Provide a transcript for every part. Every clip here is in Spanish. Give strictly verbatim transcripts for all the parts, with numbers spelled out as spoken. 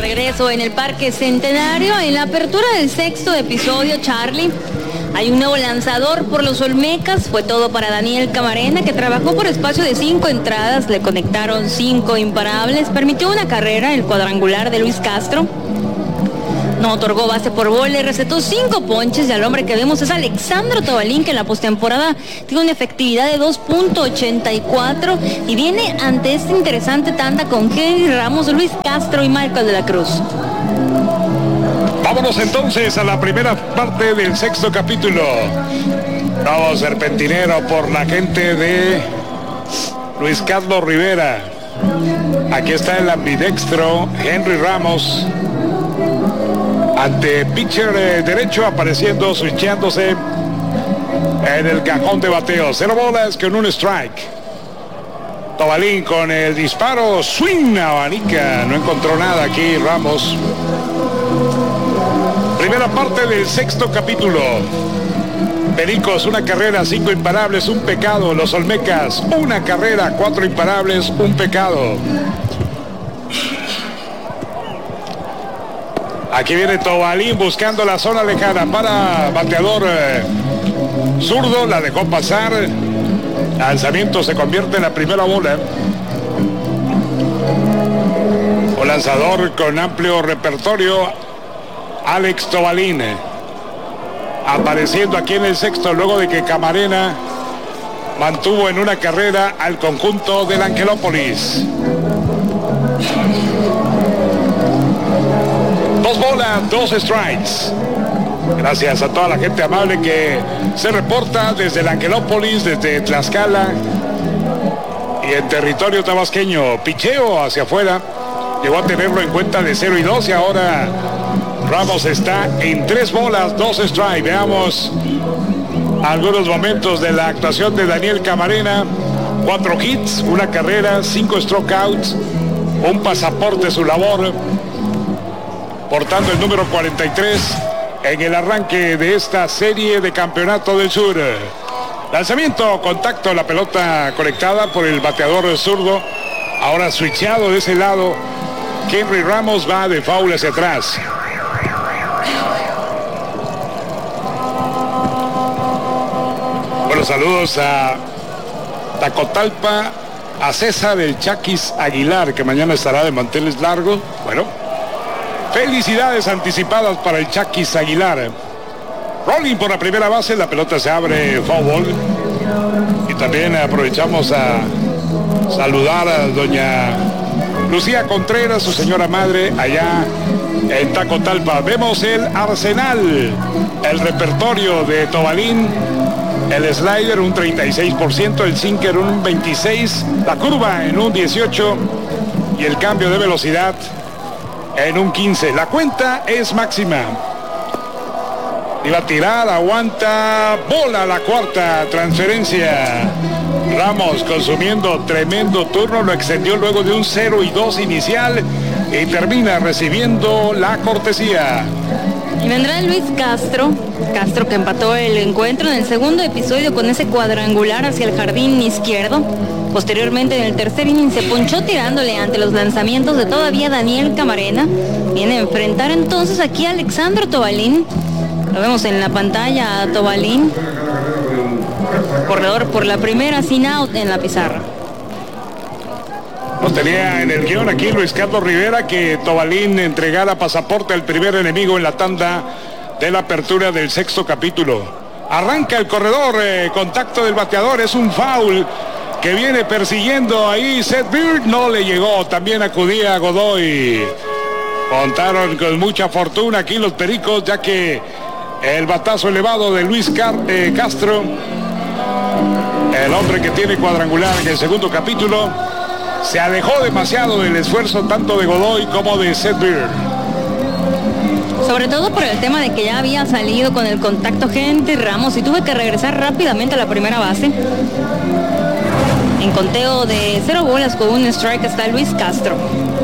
regreso en el Parque Centenario. En la apertura del sexto episodio, Charlie, hay un nuevo lanzador por los Olmecas. Fue todo para Daniel Camarena, que trabajó por espacio de cinco entradas. Le conectaron cinco imparables. Permitió una carrera, el cuadrangular de Luis Castro. No otorgó base por bola y recetó cinco ponches. Y al hombre que vemos es Alexandro Tobalín, que en la postemporada tiene una efectividad de dos punto ochenta y cuatro y viene ante esta interesante tanda con Henry Ramos, Luis Castro y Michael de la Cruz. Vámonos entonces a la primera parte del sexto capítulo. Vamos, serpentinero por la gente de Luis Carlos Rivera. Aquí está el ambidextro Henry Ramos ante pitcher eh, derecho, apareciendo, switchándose en el cajón de bateo. Cero bolas con un strike. Tobalín con el disparo, swing, abanica, no encontró nada aquí Ramos. Primera parte del sexto capítulo. Pericos, una carrera, cinco imparables, un pecado. Los Olmecas, una carrera, cuatro imparables, un pecado. Aquí viene Tobalín buscando la zona lejana para bateador eh, zurdo, la dejó pasar. Lanzamiento, se convierte en la primera bola. Un lanzador con amplio repertorio, Alex Tobalín, apareciendo aquí en el sexto luego de que Camarena mantuvo en una carrera al conjunto del Angelópolis. Dos bolas, dos strikes. Gracias a toda la gente amable que se reporta desde el Angelópolis, desde Tlaxcala y en territorio tabasqueño. Picheo hacia afuera, llegó a tenerlo en cuenta de cero y dos y ahora Ramos está en tres bolas, dos strikes. Veamos algunos momentos de la actuación de Daniel Camarena. Cuatro hits, una carrera, cinco strikeouts, un pasaporte su labor, portando el número cuarenta y tres en el arranque de esta serie de Campeonato del Sur. Lanzamiento, contacto, la pelota conectada por el bateador zurdo. Ahora switchado de ese lado. Henry Ramos va de foul hacia atrás. Bueno, saludos a Tacotalpa, a César el Chaquis Aguilar, que mañana estará de manteles largos. Bueno, felicidades anticipadas para el Chaquis Aguilar. Rolling por la primera base, la pelota se abre, foul ball. Y también aprovechamos a saludar a doña Lucía Contreras, su señora madre, allá en Tacotalpa. Vemos el arsenal, el repertorio de Tobalín. El slider un treinta y seis por ciento, el sinker un veintiséis por ciento, la curva en un dieciocho por ciento y el cambio de velocidad en un quince. La cuenta es máxima. Iba a tirar, aguanta, bola la cuarta, transferencia. Ramos consumiendo tremendo turno, lo extendió luego de un cero y dos inicial y termina recibiendo la cortesía. Y vendrá Luis Castro, Castro que empató el encuentro en el segundo episodio con ese cuadrangular hacia el jardín izquierdo. Posteriormente, en el tercer inning, se ponchó tirándole ante los lanzamientos de todavía Daniel Camarena. Viene a enfrentar entonces aquí a Alexandro Tobalín. Lo vemos en la pantalla a Tobalín. Corredor por la primera, sin out en la pizarra. Nos tenía en el guión aquí Luis Carlos Rivera que Tobalín entregara pasaporte al primer enemigo en la tanda de la apertura del sexto capítulo. Arranca el corredor, eh, contacto del bateador, es un foul que viene persiguiendo ahí Seth Beard, no le llegó, también acudía Godoy. Contaron con mucha fortuna aquí los Pericos, ya que el batazo elevado de Luis Car eh, Castro, el hombre que tiene cuadrangular en el segundo capítulo, se alejó demasiado del esfuerzo tanto de Godoy como de Seth Beard. Sobre todo por el tema de que ya había salido con el contacto Henry Ramos y tuve que regresar rápidamente a la primera base. En conteo de cero bolas con un strike está Luis Castro.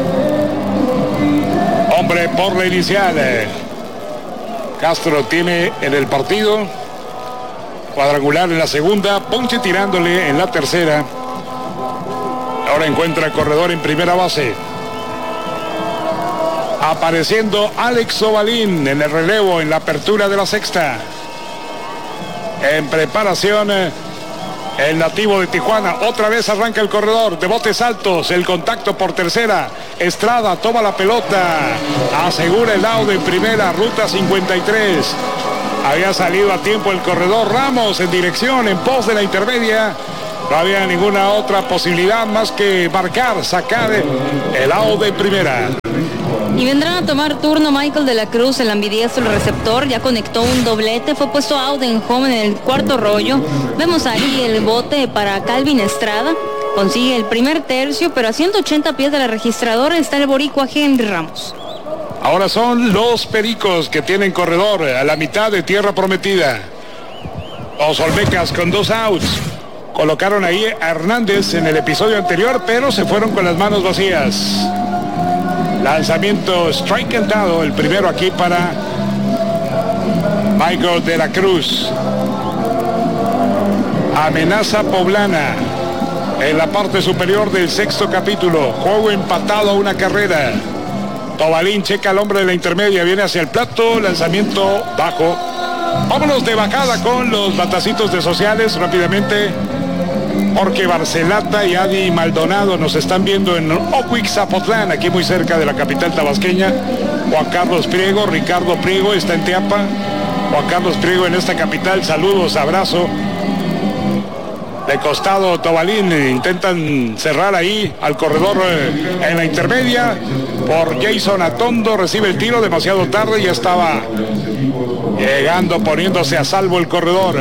Hombre por la inicial. Castro tiene en el partido cuadrangular en la segunda, ponche tirándole en la tercera. Ahora encuentra el corredor en primera base. Apareciendo Alex Ovalín en el relevo en la apertura de la sexta. En preparación el nativo de Tijuana. Otra vez arranca el corredor de botes altos. El contacto por tercera. Estrada toma la pelota. Asegura el out en primera. Ruta cincuenta y tres. Había salido a tiempo el corredor Ramos en dirección, en pos de la intermedia. No había ninguna otra posibilidad más que marcar, sacar el out de primera. Y vendrán a tomar turno Michael de la Cruz, el ambidiestro, el receptor. Ya conectó un doblete, fue puesto out en home en el cuarto rollo. Vemos ahí el bote para Calvin Estrada. Consigue el primer tercio, pero a ciento ochenta pies de la registradora está el boricua Henry Ramos. Ahora son los Pericos que tienen corredor a la mitad de tierra prometida. Los Olmecas con dos outs. Colocaron ahí a Hernández en el episodio anterior, pero se fueron con las manos vacías. Lanzamiento strike cantado, el primero aquí para Michael de la Cruz. Amenaza poblana en la parte superior del sexto capítulo. Juego empatado a una carrera. Tobalín checa al hombre de la intermedia, viene hacia el plato, lanzamiento bajo. Vámonos de bajada con los batacitos de sociales rápidamente. Jorge Barcelata y Adi Maldonado nos están viendo en Ocuix, Zapotlán, aquí muy cerca de la capital tabasqueña. Juan Carlos Priego, Ricardo Priego está en Teapa. Juan Carlos Priego en esta capital, saludos, abrazo. De costado Tobalín, intentan cerrar ahí al corredor eh, en la intermedia. Por Jason Atondo, recibe el tiro demasiado tarde, ya estaba llegando, poniéndose a salvo el corredor.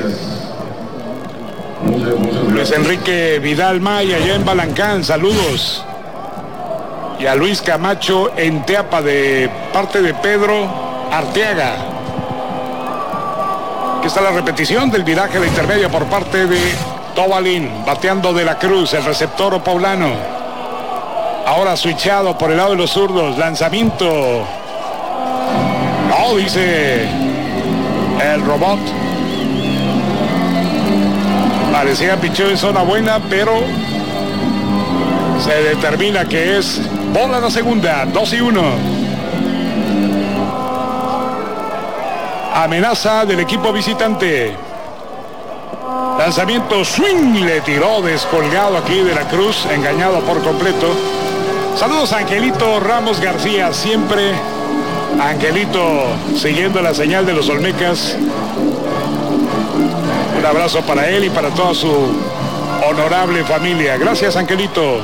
Luis Enrique Vidal Maya allá en Balancán, saludos. Y a Luis Camacho en Teapa de parte de Pedro Arteaga. Aquí está la repetición del viraje a la intermedia por parte de Tobalín, bateando de la Cruz, el receptor poblano. Ahora switchado por el lado de los zurdos, lanzamiento. No, dice el robot. Parecía picheo en zona buena, pero se determina que es bola a la segunda, dos y uno. Amenaza del equipo visitante. Lanzamiento swing, le tiró descolgado aquí de la Cruz, engañado por completo. Saludos a Angelito Ramos García, siempre Angelito siguiendo la señal de los Olmecas. Un abrazo para él y para toda su honorable familia. Gracias, Angelito.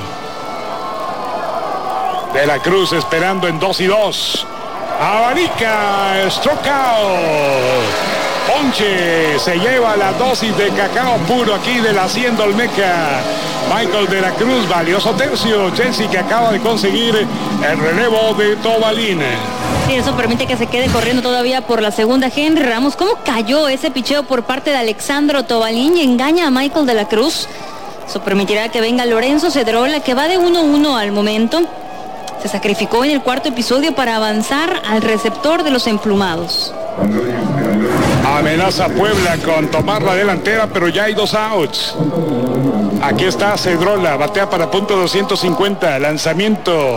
De la Cruz esperando en dos y dos. Abanica, stroke out. Ponche, se lleva la dosis de cacao puro aquí de la Hacienda Olmeca. Michael de la Cruz, valioso tercio. Chelsea que acaba de conseguir el relevo de Tobalín. Sí, eso permite que se quede corriendo todavía por la segunda Henry Ramos. ¿Cómo cayó ese picheo por parte de Alexandro Tobalín y engaña a Michael de la Cruz? Eso permitirá que venga Lorenzo Cedrola, que va de uno uno al momento. Se sacrificó en el cuarto episodio para avanzar al receptor de los emplumados. Amenaza Puebla con tomar la delantera, pero ya hay dos outs. Aquí está Cedrola, batea para punto doscientos cincuenta, lanzamiento.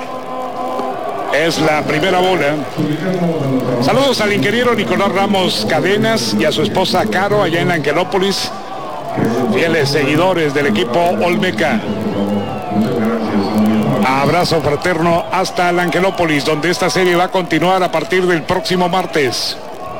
Es la primera bola. Saludos al ingeniero Nicolás Ramos Cadenas y a su esposa Caro allá en Angelópolis, fieles seguidores del equipo Olmeca. Abrazo fraterno hasta el Angelópolis, donde esta serie va a continuar a partir del próximo martes.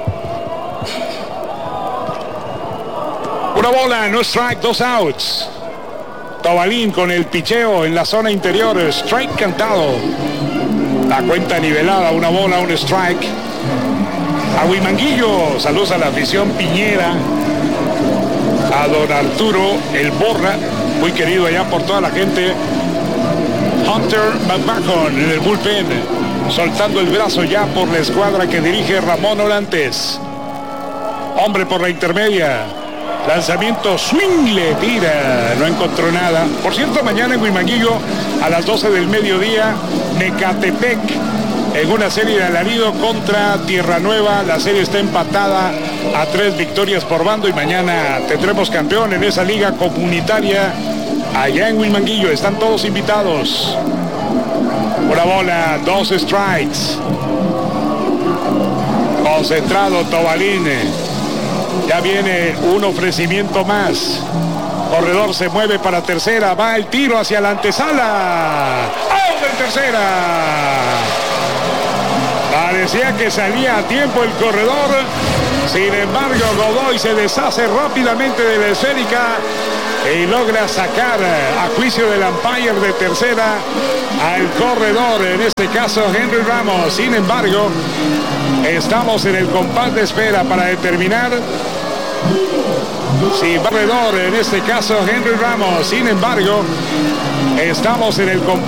Una bola, no strike, dos outs. Tobalín con el picheo en la zona interior, strike cantado. La cuenta nivelada, una bola, un strike. A Huimanguillo, saludos a la afición piñera. A don Arturo El Borra, muy querido allá por toda la gente. Hunter McMahon en el bullpen, soltando el brazo ya por la escuadra que dirige Ramón Orantes. Hombre por la intermedia. Lanzamiento swing, le tira, no encontró nada. Por cierto, mañana en Huimanguillo a las doce del mediodía, Necatepec en una serie de alarido contra Tierra Nueva. La serie está empatada a tres victorias por bando y mañana tendremos campeón en esa liga comunitaria allá en Huimanguillo. Están todos invitados. Una bola, dos strikes. Concentrado Tobalín. Ya viene un ofrecimiento más. Corredor se mueve para tercera. Va el tiro hacia la antesala. ¡Out en tercera! Parecía que salía a tiempo el corredor. Sin embargo, Godoy se deshace rápidamente de la esférica y logra sacar a juicio del umpire de tercera al corredor, en este caso Henry Ramos. Sin embargo, estamos en el compás de espera para determinar si corredor, en este caso Henry Ramos. Sin embargo, estamos en el compás